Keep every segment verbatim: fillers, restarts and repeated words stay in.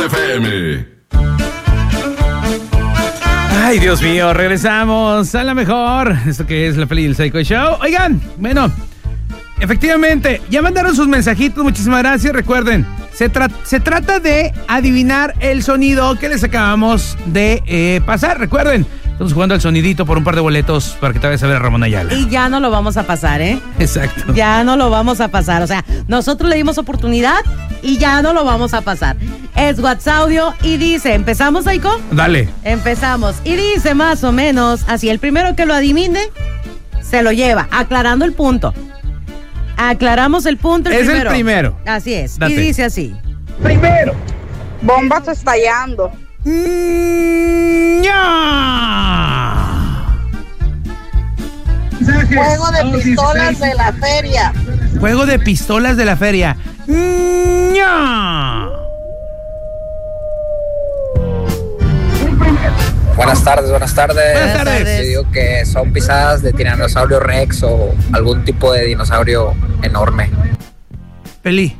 F M. Ay, Dios mío, regresamos a la mejor. Esto que es la Feli del Psycho Show. Oigan, bueno, efectivamente, ya mandaron sus mensajitos, muchísimas gracias. Recuerden, se, tra- se trata de adivinar el sonido que les acabamos de eh, pasar. Recuerden, estamos jugando al sonidito por un par de boletos para que te vayas a ver a Ramón Ayala. Y ya no lo vamos a pasar, ¿eh? Exacto. Ya no lo vamos a pasar. O sea, nosotros le dimos oportunidad y ya no lo vamos a pasar. Es WhatsApp Audio y dice, ¿empezamos, Aiko? Dale. Empezamos. Y dice más o menos así, el primero que lo adivine, se lo lleva, aclarando el punto. Aclaramos el punto el es primero. el primero. Así es. Date. Y dice así. Primero. Bombas estallando. ¡Ña! Juego de pistolas de la feria. Juego de pistolas de la feria. ¡Ña! Buenas tardes, buenas tardes. Buenas tardes. Yo digo que son pisadas de tiranosaurio rex o algún tipo de dinosaurio enorme. Peli.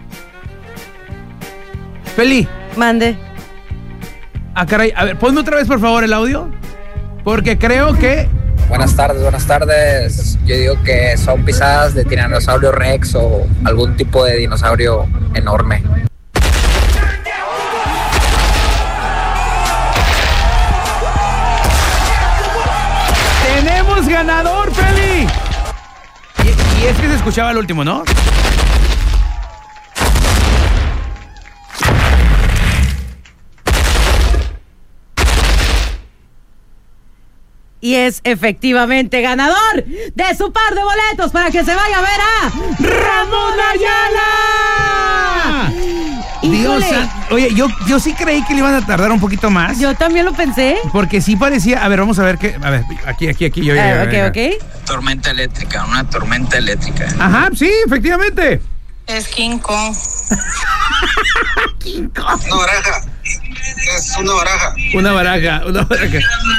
Peli. Mande. Ah, caray. A ver, ponme otra vez, por favor, el audio. Porque creo que... Buenas tardes, buenas tardes. Yo digo que son pisadas de tiranosaurio rex o algún tipo de dinosaurio enorme. ¡Tenemos ganador, Peli! Y, y es que se escuchaba el último, ¿no? Y es efectivamente ganador de su par de boletos para que se vaya a ver a Ramón Ayala. Dios, Híjole, oye, yo, yo sí creí que le iban a tardar un poquito más. yo también lo pensé. Porque sí parecía... A ver, vamos a ver qué... A ver, aquí, aquí, aquí. Yo, Ah, yo, yo, ok, yo. ok. Tormenta eléctrica, una tormenta eléctrica. Ajá, sí, efectivamente. Es King Kong. Una baraja. Es una baraja. Una baraja, una baraja.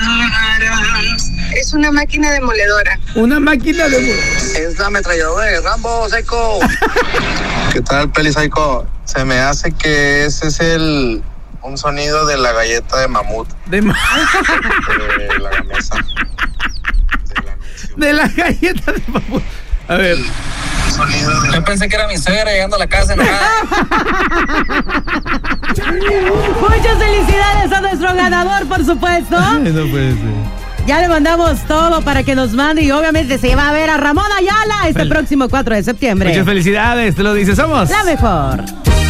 Es una máquina demoledora. Una máquina de... Es la ametralladora de Rambo, Psycho. ¿Qué tal, Peli Psycho? Se me hace que ese es el un sonido de la galleta de mamut, De, ma- de la gamesa. Del anuncio. de la galleta de mamut. A ver. Un sonido de Yo pensé que era mi suegra llegando a la casa enojada. Muchas felicidades a nuestro ganador, por supuesto. No puede ser. Ya le mandamos todo para que nos mande y obviamente se va a ver a Ramón Ayala este Fel- próximo cuatro de septiembre. Muchas felicidades, te lo dices, somos La mejor.